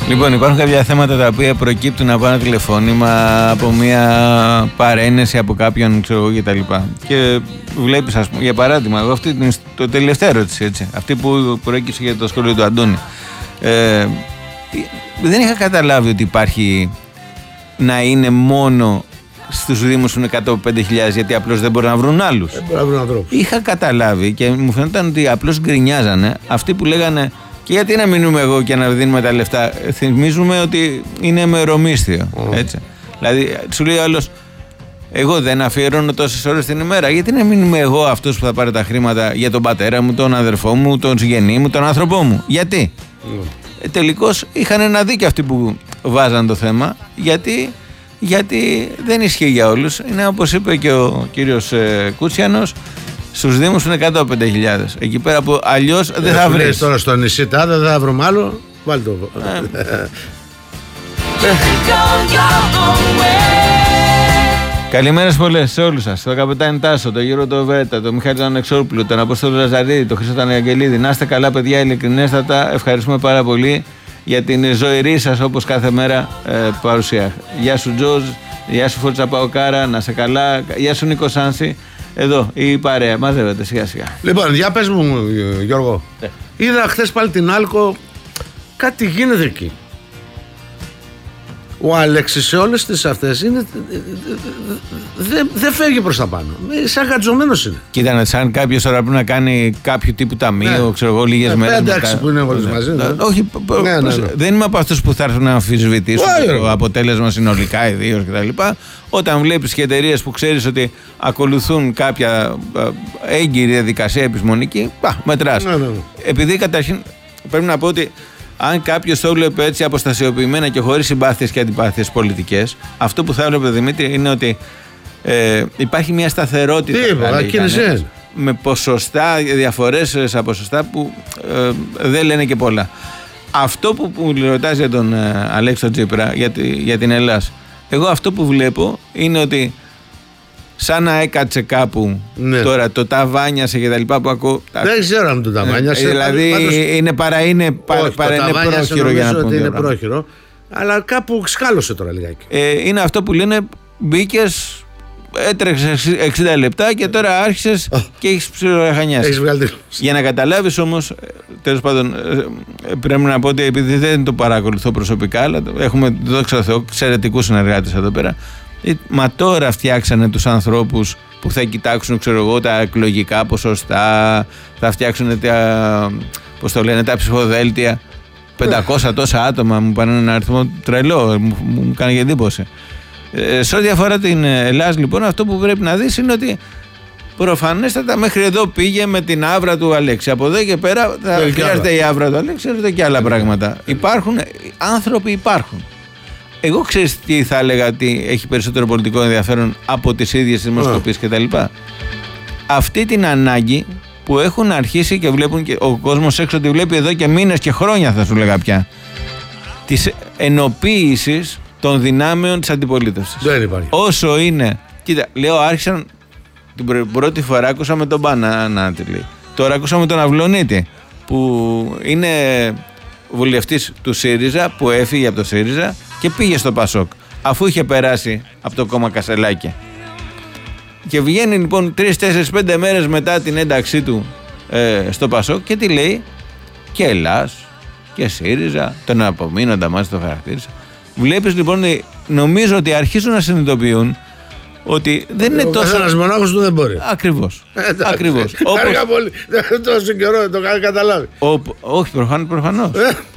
Λοιπόν, υπάρχουν κάποια θέματα τα οποία προκύπτουν από ένα τηλεφώνημα, από μια παρένεση από κάποιον, ξέρω εγώ κτλ. Και βλέπεις, ας πούμε, για παράδειγμα, εγώ αυτή την το τελευταία ερώτηση, έτσι, αυτή που προέκυψε για το σχολείο του Αντώνη. Δεν είχα καταλάβει ότι υπάρχει να είναι μόνο στους Δήμους που είναι 105.000, γιατί απλώς δεν μπορούν να βρουν άλλους. Δεν μπορούν να βρουν ανθρώπους. Είχα καταλάβει και μου φαίνονταν ότι απλώς γκρινιάζανε αυτοί που λέγανε και γιατί να μείνουμε εγώ και να δίνουμε τα λεφτά. Θυμίζουμε ότι είναι μερομίσθιο. Έτσι. Δηλαδή, σου λέει ο άλλος, εγώ δεν αφιερώνω τόσες ώρες την ημέρα. Γιατί να μείνουμε εγώ αυτός που θα πάρει τα χρήματα για τον πατέρα μου, τον αδερφό μου, τον συγγενή μου, τον άνθρωπό μου? Γιατί? Τελικώς είχαν ένα δίκιο αυτοί που βάζαν το θέμα. Γιατί δεν ισχύει για όλους. Είναι όπως είπε και ο κύριος Κούτσιανος, στους Δήμους είναι 105.000. Εκεί πέρα που αλλιώς δεν θα βρεις. Τώρα στο νησί τάδε δεν θα βρούμε άλλο. Βάλτε το. Καλημέρες πολλές σε όλους σας. Το καπετάνι Τάσο, το Γύρο το Βέτα, το Μιχάλη τον Εξόπουλο, τον Απόστολο Λαζαρίδη, τον Χρήστο τον Αγγελίδη. Να είστε καλά, παιδιά, ειλικρινέστατα. Ευχαριστούμε πάρα πολύ για την ζωηρή σας όπως κάθε μέρα παρουσία. Γεια σου Τζοζ, γεια σου Φόρτσα Παοκάρα, να σε καλά. Γεια σου Νίκο Σάνση. Εδώ η παρέα, μαζεύεται σιγά σιγά. Λοιπόν, για πες μου Γιώργο, είδα χθες πάλι την Άλκο, κάτι γίνεται εκεί. Ο Αλέξης σε όλες τις αυτές είναι, δεν φεύγει προς τα πάνω. Σαν γατζωμένος είναι. Κοίτα, σαν κάποιος τώρα πρέπει να κάνει κάποιο τύπου ταμείο, ξέρω εγώ, λίγες μέρες. Εντάξει που είναι όλες μαζί. Όχι, δεν είμαι από αυτούς που θα έρθουν να αμφισβητήσουν το αποτέλεσμα συνολικά, ιδίως κτλ. Όταν βλέπεις και εταιρείες που ξέρεις ότι ακολουθούν κάποια έγκυρη διαδικασία επισμονική, μετράς. Επειδή καταρχήν πρέπει να πω ότι αν κάποιος το έβλεπε έτσι αποστασιοποιημένα και χωρίς συμπάθειες και αντιπάθειες πολιτικές, αυτό που θα έβλεπε, Δημήτρη, είναι ότι υπάρχει μια σταθερότητα. Με ποσοστά, διαφορές στα ποσοστά που δεν λένε και πολλά. Αυτό που ρωτάς για τον Αλέξη Τσίπρα, για την Ελλάδα, εγώ αυτό που βλέπω είναι ότι σαν να έκατσε κάπου τώρα, το ταβάνιασε και τα λοιπά που ακούω. Δεν ξέρω αν το ταβάνιασε. Δηλαδή πάντως, είναι πρόχειρο για να πούμε. Ότι είναι πρόχειρο, αλλά κάπου σκάλωσε τώρα λιγάκι. Είναι αυτό που λένε, μπήκες, έτρεξες 60 λεπτά και τώρα άρχισες και έχεις ψιλοχανιάσει. Για να καταλάβεις όμως, τέλος πάντων, πρέπει να πω ότι επειδή δεν το παρακολουθώ προσωπικά, αλλά έχουμε, δόξα τω Θεώ, εξαιρετικούς συνεργάτες εδώ πέρα. Μα τώρα φτιάξανε τους ανθρώπους που θα κοιτάξουν, ξέρω εγώ, τα εκλογικά ποσοστά, θα φτιάξουν τα ψηφοδέλτια. 500 τόσα άτομα, μου πάνε ένα αριθμό τρελό, μου κάνει εντύπωση. Σε ό,τι αφορά την Ελλάδα, λοιπόν, αυτό που πρέπει να δεις είναι ότι προφανέστατα μέχρι εδώ πήγε με την άβρα του Αλέξη. Από εδώ και πέρα θα χρειάζεται η άβρα του Αλέξη, έρχονται και άλλα πράγματα. Υπάρχουν άνθρωποι, υπάρχουν. Εγώ ξέρεις τι θα έλεγα ότι έχει περισσότερο πολιτικό ενδιαφέρον από τις ίδιες τις δημοσκοπήσεις κτλ. Αυτή την ανάγκη που έχουν αρχίσει και βλέπουν και ο κόσμος έξω τη βλέπει εδώ και μήνες και χρόνια, θα σου λέγα πια, της ενοποίησης των δυνάμεων της αντιπολίτευσης. Δεν υπάρχει. Όσο είναι. Κοίτα, λέω, άρχισαν την πρώτη φορά, ακούσαμε τον Μπανάτη. Τώρα ακούσαμε τον Αυλονίτη, που είναι βουλευτής του ΣΥΡΙΖΑ, που έφυγε από το ΣΥΡΙΖΑ και πήγε στο ΠΑΣΟΚ, αφού είχε περάσει από το κόμμα Κασελάκη. Και βγαίνει λοιπόν 3, 4, 5 μέρες μετά την ένταξή του στο ΠΑΣΟΚ και τι λέει? Και Ελλάς και ΣΥΡΙΖΑ, τον απομείνοντα μας το χαρακτήρισα. Βλέπεις λοιπόν, νομίζω ότι αρχίζουν να συνειδητοποιούν ότι δεν είναι τόσο. Ένας μονάχος του δεν μπορεί. Ακριβώς. Ακριβώς. Άργα πολύ. Τόσο καιρό το κάνει καταλάβει. Όχι, προφανώς.